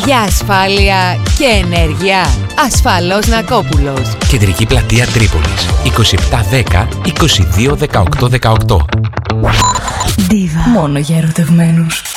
Για ασφάλεια και ενέργεια. Ασφαλώς Νακόπουλος. Κεντρική πλατεία Τρίπολης. 2710 22 18 18. Diva. Μόνο για ερωτευμένους.